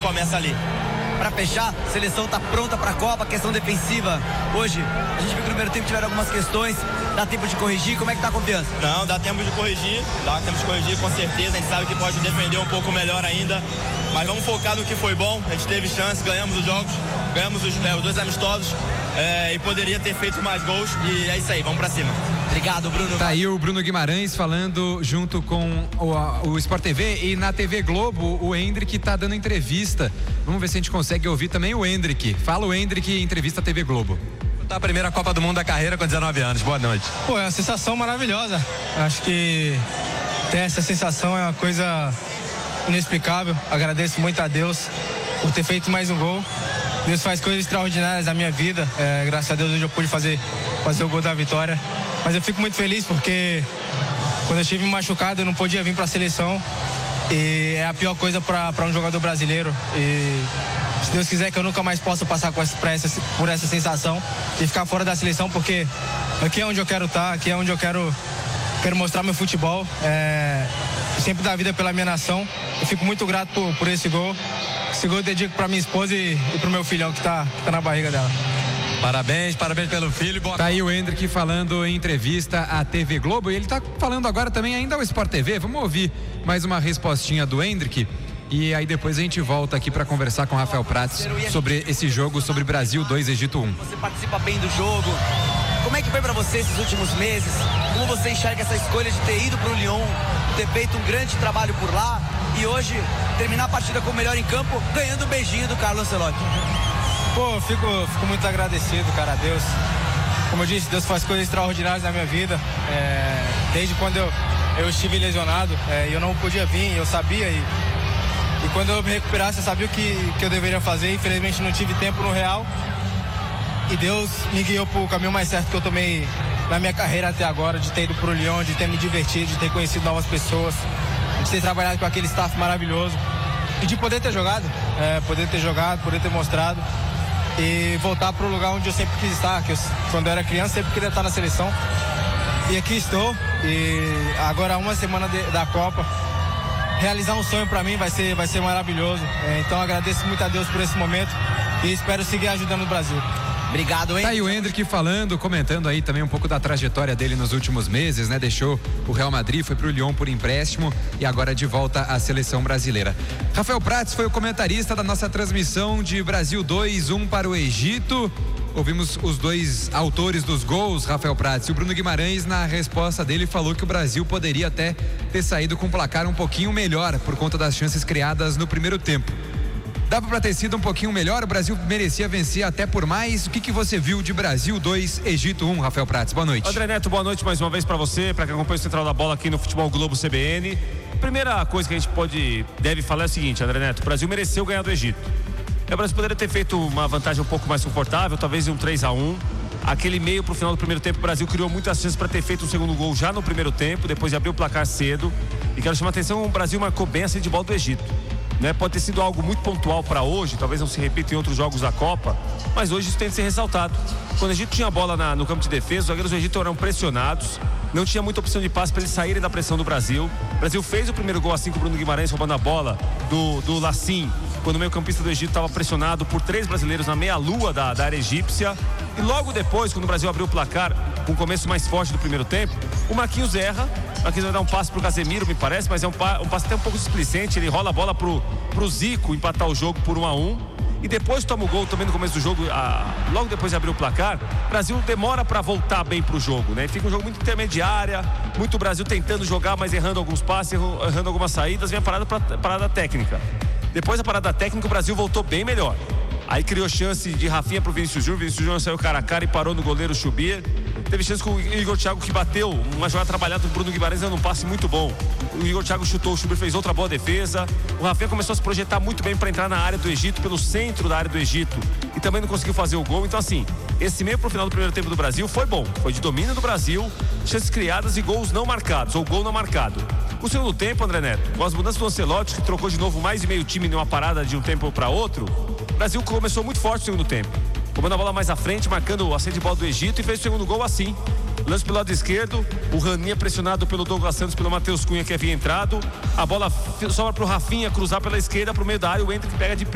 começa ali. Para fechar, a seleção está pronta para a Copa, questão defensiva. Hoje, a gente viu que no primeiro tempo tiveram algumas questões, dá tempo de corrigir, como é que tá a confiança? Não, dá tempo de corrigir, com certeza, a gente sabe que pode defender um pouco melhor ainda, mas vamos focar no que foi bom, a gente teve chance, ganhamos os jogos, ganhamos os 2 amistosos e poderia ter feito mais gols e é isso aí, vamos para cima. Obrigado, Bruno. Tá aí o Bruno Guimarães falando junto com o Sport TV e na TV Globo o Hendrick tá dando entrevista. Vamos ver se a gente consegue ouvir também o Hendrick. Fala o Hendrick, entrevista TV Globo. Tá a primeira Copa do Mundo da carreira com 19 anos. Boa noite. Pô, é uma sensação maravilhosa. Acho que ter essa sensação é uma coisa inexplicável. Agradeço muito a Deus por ter feito mais um gol. Deus faz coisas extraordinárias na minha vida. Graças a Deus hoje eu pude fazer o gol da vitória. Mas eu fico muito feliz porque quando eu estive machucado eu não podia vir para a seleção. E é a pior coisa para um jogador brasileiro. E se Deus quiser que eu nunca mais possa passar por essa sensação de ficar fora da seleção, porque aqui é onde eu quero estar, aqui é onde eu quero mostrar meu futebol. Sempre dar vida pela minha nação. Eu fico muito grato por esse gol. Esse gol eu dedico para minha esposa e para o meu filhão que tá na barriga dela. Parabéns pelo filho. Tá aí o Hendrick falando em entrevista à TV Globo e ele tá falando agora também ainda ao Sport TV. Vamos ouvir mais uma respostinha do Hendrick e aí depois a gente volta aqui para conversar com o Rafael Prats sobre esse jogo, sobre Brasil 2, Egito 1. Você participa bem do jogo. Como é que foi para você esses últimos meses? Como você enxerga essa escolha de ter ido para o Lyon, ter feito um grande trabalho por lá e hoje terminar a partida como melhor em campo, ganhando o beijinho do Carlo Ancelotti? Pô, eu fico muito agradecido, cara, a Deus. Como eu disse, Deus faz coisas extraordinárias na minha vida. Desde quando eu estive lesionado, eu não podia vir, eu sabia. E quando eu me recuperasse, eu sabia o que eu deveria fazer. Infelizmente não tive tempo no Real. E Deus me guiou pro caminho mais certo que eu tomei na minha carreira até agora, de ter ido pro Lyon, de ter me divertido, de ter conhecido novas pessoas, de ter trabalhado com aquele staff maravilhoso. E de poder ter jogado, poder ter mostrado. E voltar para o lugar onde eu sempre quis estar, quando eu era criança sempre queria estar na seleção. E aqui estou, e agora uma semana da Copa, realizar um sonho para mim vai ser maravilhoso. Então agradeço muito a Deus por esse momento e espero seguir ajudando o Brasil. Obrigado, hein? Tá aí o Hendrick falando, comentando aí também um pouco da trajetória dele nos últimos meses, né? Deixou o Real Madrid, foi pro Lyon por empréstimo e agora de volta à seleção brasileira. Rafael Prats foi o comentarista da nossa transmissão de Brasil 2-1 para o Egito. Ouvimos os 2 autores dos gols, Rafael Prats, e o Bruno Guimarães, na resposta dele, falou que o Brasil poderia até ter saído com um placar um pouquinho melhor por conta das chances criadas no primeiro tempo. Dava para ter sido um pouquinho melhor, o Brasil merecia vencer até por mais. O que você viu de Brasil 2, Egito 1, Rafael Prats? Boa noite. André Neto, boa noite mais uma vez para você, para quem acompanha o Central da Bola aqui no Futebol Globo CBN. Primeira coisa que a gente deve falar é o seguinte, André Neto, o Brasil mereceu ganhar do Egito. O Brasil poderia ter feito uma vantagem um pouco mais confortável, talvez um 3-1. Aquele meio pro final do primeiro tempo, o Brasil criou muitas chances para ter feito um segundo gol já no primeiro tempo, depois de abrir o placar cedo. E quero chamar a atenção, o Brasil marcou bem a saída de bola do Egito. Pode ter sido algo muito pontual para hoje, talvez não se repita em outros jogos da Copa, mas hoje isso tem que ser ressaltado. Quando o Egito tinha a bola no campo de defesa, os zagueiros do Egito eram pressionados, não tinha muita opção de passe para eles saírem da pressão do Brasil. O Brasil fez o primeiro gol assim com o Bruno Guimarães roubando a bola do Lacim, quando o meio-campista do Egito estava pressionado por 3 brasileiros na meia-lua da área egípcia. E logo depois, quando o Brasil abriu o placar, com o começo mais forte do primeiro tempo, o Marquinhos erra. O Marquinhos vai dar um passe pro Casemiro, me parece, mas é um passe até um pouco displicente. Ele rola a bola pro Zico empatar o jogo por 1-1. E depois toma o gol também no começo do jogo, logo depois de abrir o placar. O Brasil demora para voltar bem pro jogo, né? Fica um jogo muito intermediária, muito Brasil tentando jogar, mas errando alguns passes, errando algumas saídas. Vem a parada técnica. Depois da parada técnica, o Brasil voltou bem melhor. Aí criou chance de Rafinha pro Vinícius Júnior. Vinícius Júnior saiu cara a cara e parou no goleiro Chubir. Teve chance com o Igor Thiago, que bateu uma jogada trabalhada do Bruno Guimarães, dando um passe muito bom. O Igor Thiago chutou, o Chubir fez outra boa defesa. O Rafinha começou a se projetar muito bem para entrar na área do Egito, pelo centro da área do Egito, e também não conseguiu fazer o gol. Então assim, esse meio pro final do primeiro tempo do Brasil foi bom, foi de domínio do Brasil, chances criadas e gols não marcados, ou gol não marcado. O segundo tempo, André Neto, com as mudanças do Ancelotti, que trocou de novo mais de meio time em uma parada de um tempo para outro, o Brasil começou muito forte no segundo tempo, tomando a bola mais à frente, marcando a saída de bola do Egito, e fez o segundo gol assim. Lance pelo lado esquerdo, o Raninha pressionado pelo Douglas Santos, pelo Matheus Cunha, que havia entrado. A bola sobra pro Rafinha cruzar pela esquerda, pro meio da área, o Hendrick pega de